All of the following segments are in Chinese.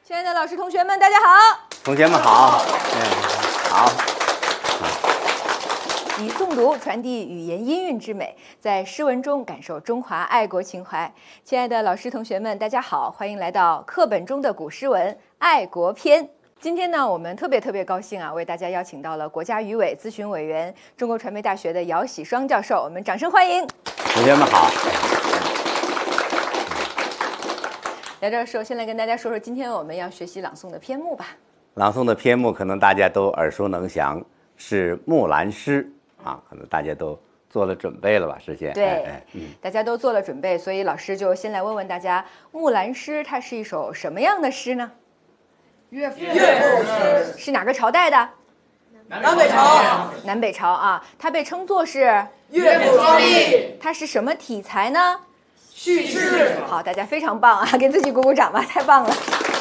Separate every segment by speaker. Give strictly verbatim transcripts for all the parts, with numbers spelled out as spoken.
Speaker 1: 亲爱的老师、同学们，大家好！
Speaker 2: 同学们好，嗯，好。
Speaker 1: 以诵读传递语言音韵之美，在诗文中感受中华爱国情怀。亲爱的老师、同学们，大家好，欢迎来到课本中的古诗文《爱国篇》。今天呢，我们特别特别高兴啊，为大家邀请到了国家语委咨询委员、中国传媒大学的姚喜双教授，我们掌声欢迎。
Speaker 2: 同学们好。
Speaker 1: 来这儿首先来跟大家说说，今天我们要学习朗诵的篇目吧。
Speaker 2: 朗诵的篇目可能大家都耳熟能详，是《木兰诗》啊，可能大家都做了准备了吧？事先
Speaker 1: 对、
Speaker 2: 哎哎嗯，
Speaker 1: 大家都做了准备，所以老师就先来问问大家，《木兰诗》它是一首什么样的诗呢？
Speaker 3: 乐府诗
Speaker 1: 是哪个朝代的？
Speaker 3: 南北朝，
Speaker 1: 南北朝啊，它被称作是
Speaker 3: 乐府壮丽，
Speaker 1: 它是什么题材呢？
Speaker 3: 叙事。
Speaker 1: 好，大家非常棒啊，给自己鼓鼓掌吧，太棒了。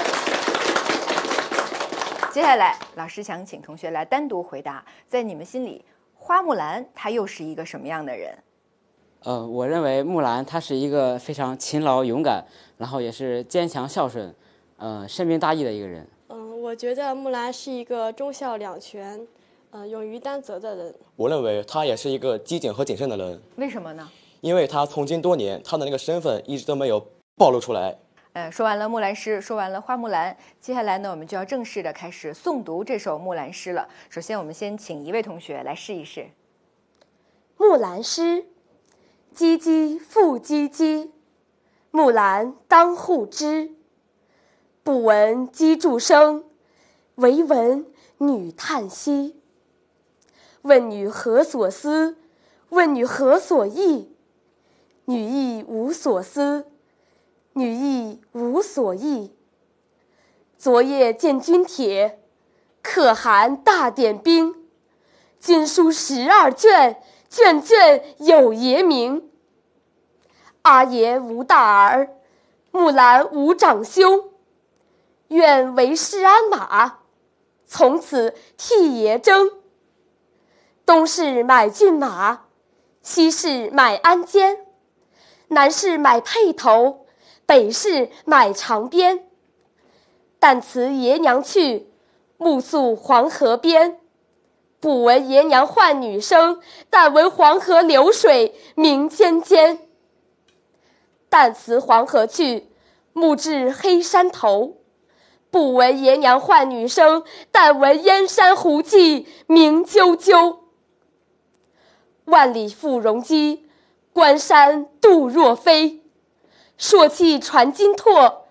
Speaker 1: 接下来，老师想请同学来单独回答，在你们心里，花木兰她又是一个什么样的人？
Speaker 4: 呃，我认为木兰她是一个非常勤劳勇敢，然后也是坚强孝顺，呃，深明大义的一个人。
Speaker 5: 嗯，我觉得木兰是一个忠孝两全，呃，勇于担责的人。
Speaker 6: 我认为她也是一个机警和谨慎的人。
Speaker 1: 为什么呢？
Speaker 6: 因为她从军多年，她的那个身份一直都没有暴露出来。
Speaker 1: 呃，说完了木兰诗，说完了花木兰，接下来呢，我们就要正式的开始诵读这首木兰诗了。首先，我们先请一位同学来试一试。《
Speaker 7: 木兰诗》，唧唧复唧唧，木兰当户织。不闻机杼声，惟闻女叹息。问女何所思？问女何所忆？女亦无所思，女亦无所忆。昨夜见军帖，可汗大点兵。军书十二卷，卷卷有爷名。阿爷无大儿，木兰无长兄。愿为市鞍马，从此替爷征。东市买骏马，西市买鞍鞯。南市买辔头，北市买长鞭。但辞爷娘去，暮宿黄河边。不闻爷娘唤女声，但闻黄河流水鸣溅溅。但辞黄河去，暮至黑山头。不闻爷娘唤女声，但闻燕山胡骑鸣啾啾。万里赴戎机，关山度若飞。朔气传金柝，